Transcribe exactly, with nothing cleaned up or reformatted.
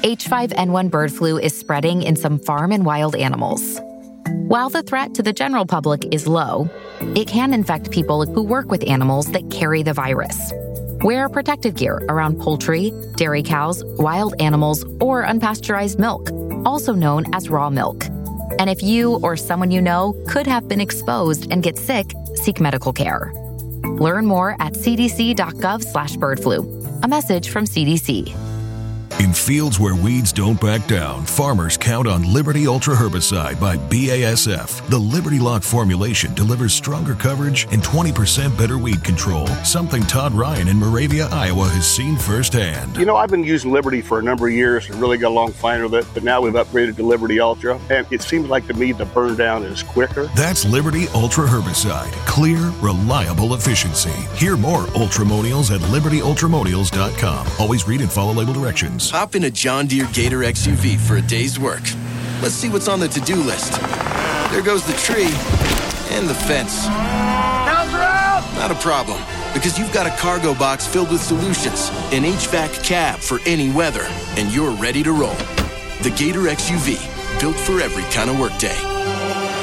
H five N one bird flu is spreading in some farm and wild animals. While the threat to the general public is low, it can infect people who work with animals that carry the virus. Wear protective gear around poultry, dairy cows, wild animals, or unpasteurized milk, also known as raw milk. And if you or someone you know could have been exposed and get sick, seek medical care. Learn more at cdc.gov slash bird flu. A message from C D C. In fields where weeds don't back down, farmers count on Liberty Ultra Herbicide by B A S F. The Liberty Lock formulation delivers stronger coverage and twenty percent better weed control, something Todd Ryan in Moravia, Iowa has seen firsthand. You know, I've been using Liberty for a number of years and really got along fine with it, but now we've upgraded to Liberty Ultra, and it seems like to me the burn down is quicker. That's Liberty Ultra Herbicide. Clear, reliable efficiency. Hear more Ultramonials at liberty ultramonials dot com. Always read and follow label directions. Hop in a John Deere Gator X U V for a day's work. Let's see what's on the to-do list. There goes the tree and the fence. Cows are out! Not a problem, because you've got a cargo box filled with solutions, an H V A C cab for any weather, and you're ready to roll. The Gator X U V, built for every kind of workday.